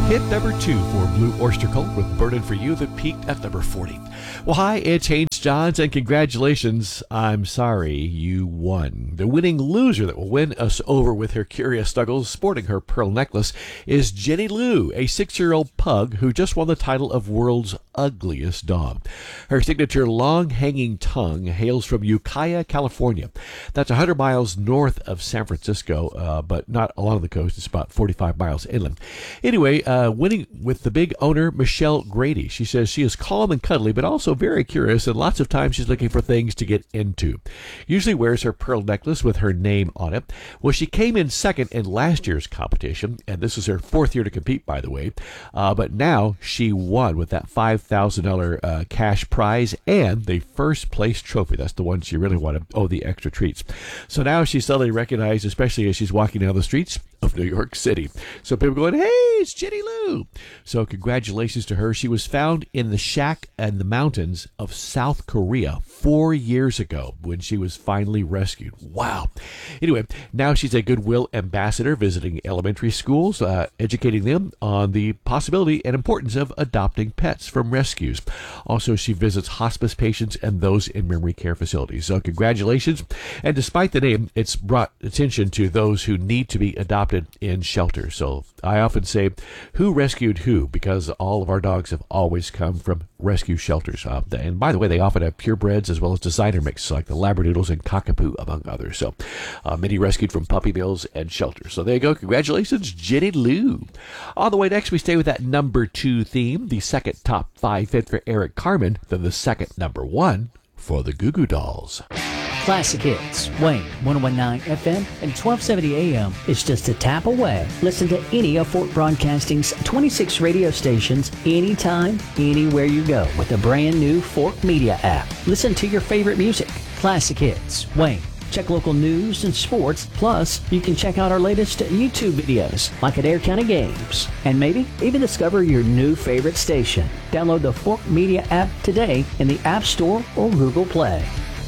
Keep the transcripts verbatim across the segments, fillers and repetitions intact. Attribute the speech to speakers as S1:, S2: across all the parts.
S1: Hit number two for Blue Oyster Cult with Burnin' For You that peaked at number forty. Well, hi, it's Haynes Johns, and congratulations. I'm sorry, you won. The winning loser that will win us over with her curious snuggles sporting her pearl necklace is Jenny Lou, a six-year-old pug who just won the title of World's Ugliest Dog. Her signature long-hanging tongue hails from Ukiah, California. That's one hundred miles north of San Francisco, uh, but not along the coast. It's about forty-five miles inland. Anyway, uh, winning with the big owner, Michelle Grady. She says she is calm and cuddly, but also very curious, and lots of times she's looking for things to get into. Usually wears her pearl necklace with her name on it. Well, she came in second in last year's competition, and this is her fourth year to compete, by the way. Uh, but now she won with that five thousand dollars uh, cash prize and the first place trophy. That's the one she really wanted. Oh, the extra treats. So now she's suddenly recognized, especially as she's walking down the streets of New York City. So people going, hey, it's Jenny Lou. So congratulations to her. She was found in the shack in the mountains of South Korea four years ago when she was finally rescued. Wow. Anyway, now she's a Goodwill ambassador visiting elementary schools, uh, educating them on the possibility and importance of adopting pets from rescues. Also, she visits hospice patients and those in memory care facilities. So congratulations. And despite the name, it's brought attention to those who need to be adopted in shelters. So I often say, who rescued who? Because all of our dogs have always come from rescue shelters. Uh, and by the way, they often have purebreds as well as designer mixes like the Labradoodles and Cockapoo, among others. So uh, many rescued from puppy mills and shelters. So there you go. Congratulations, Jenny Lou. On the way next, we stay with that number two theme, the second top five hit for Eric Carmen, then the second number one for the Goo Goo Dolls.
S2: Classic Hits, Wayne, ten nineteen F M and twelve seventy A M is just a tap away. Listen to any of Fort Broadcasting's twenty-six radio stations anytime, anywhere you go with the brand new Fort Media app. Listen to your favorite music. Classic Hits, Wayne. Check local news and sports. Plus, you can check out our latest YouTube videos, like at Adair County Games. And maybe even discover your new favorite station. Download the Fort Media app today in the App Store or Google Play.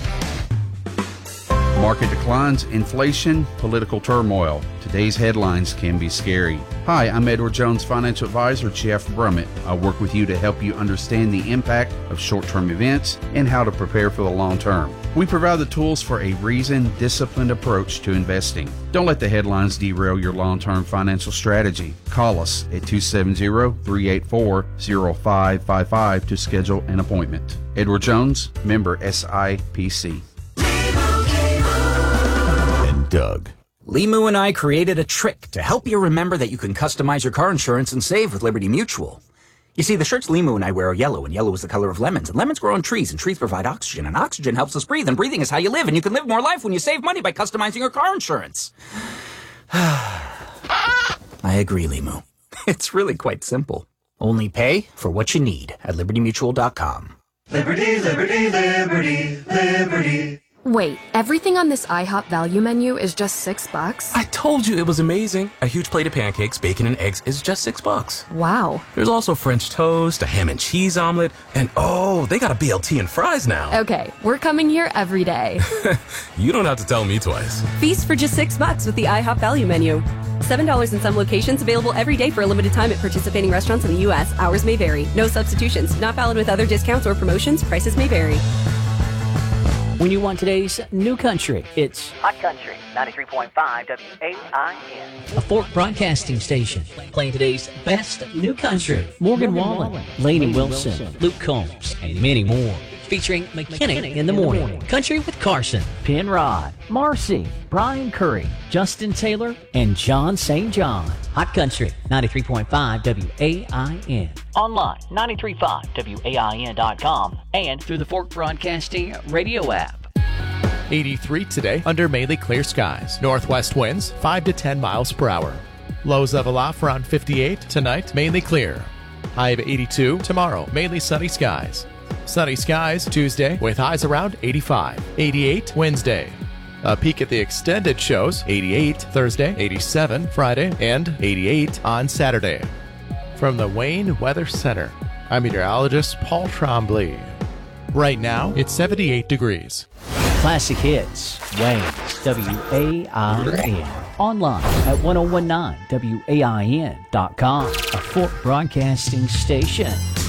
S3: Market declines, inflation, political turmoil. Today's headlines can be scary. Hi, I'm Edward Jones financial advisor Jeff Brummett. I work with you to help you understand the impact of short-term events and how to prepare for the long term. We provide the tools for a reasoned, disciplined approach to investing. Don't let the headlines derail your long-term financial strategy. Call us at two seven zero, three eight four, zero five five five to schedule an appointment. Edward Jones, member S I P C.
S1: Doug.
S4: Limu and I created a trick to help you remember that you can customize your car insurance and save with Liberty Mutual. You see, the shirts Limu and I wear are yellow, and yellow is the color of lemons, and lemons grow on trees, and trees provide oxygen, and oxygen helps us breathe, and breathing is how you live, and you can live more life when you save money by customizing your car insurance. I agree, Limu. It's really quite simple. Only pay for what you need at liberty mutual dot com.
S5: Liberty, liberty, liberty, liberty.
S6: Wait, everything on this IHOP value menu is just six bucks?
S7: I told you it was amazing. A huge plate of pancakes, bacon, and eggs is just six bucks.
S6: Wow.
S7: There's also French toast, a ham and cheese omelet, and oh, they got a B L T and fries now.
S6: Okay, we're coming here every day.
S7: You don't have to tell me twice.
S8: Feast for just six bucks with the IHOP value menu. Seven dollars in some locations, available every day for a limited time at participating restaurants in the U S. Hours may vary. No substitutions. Not valid with other discounts or promotions. Prices may vary.
S2: When you want today's new country, it's
S9: Hot Country, ninety-three point five W A I N.
S2: a Fort Broadcasting station playing today's best new country. Morgan Wallen, Lainey Wilson, Luke Combs, and many more. Featuring McKinnon in the morning, Country with Carson, Penrod, Marcy, Brian Curry, Justin Taylor, and John Saint John. Hot Country, ninety-three point five W A I N. Online, ninety-three point five W A I N dot com and through the Fort Broadcasting radio app.
S10: eighty-three today under mainly clear skies. Northwest winds five to ten miles per hour. Lows level off around fifty-eight. Tonight, mainly clear. High of eighty-two. Tomorrow, mainly sunny skies. Sunny skies Tuesday with highs around eighty-five. eighty-eight Wednesday. A peek at the extended shows, eighty-eight Thursday, eighty-seven Friday, and eighty-eight on Saturday. From the Wayne Weather Center, I'm meteorologist Paul Trombley. Right now, it's seventy-eight degrees.
S2: Classic Hits, Wayne, W A I N. online at ten nineteen W A I N dot com, a Fort Broadcasting station.